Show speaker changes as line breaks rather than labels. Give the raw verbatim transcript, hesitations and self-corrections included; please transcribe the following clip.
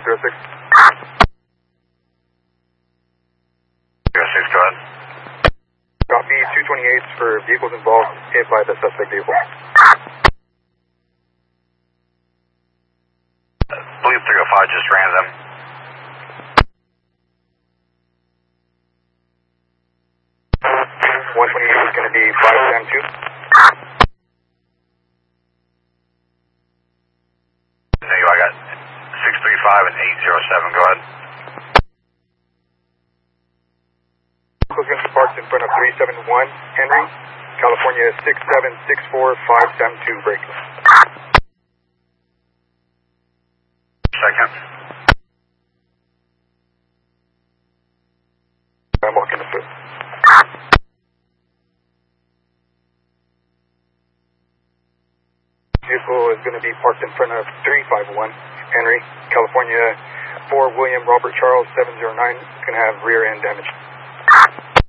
zero six.
zero six, go ahead.
Copy, two twenty-eights for vehicles involved hit by the suspect vehicle.
I believe three oh five just ran them.
one twenty-eight is going to be five Sam two.
No, I got six three five and eight zero seven, go ahead.
Vehicle's going to be parked in front of three seven one Henry, California six seven six four five Sam two, break.
Second.
I'm walking the foot. Vehicle is going to be parked in front of three five one Henry, California four William Robert Charles seven zero nine, going to have rear end damage.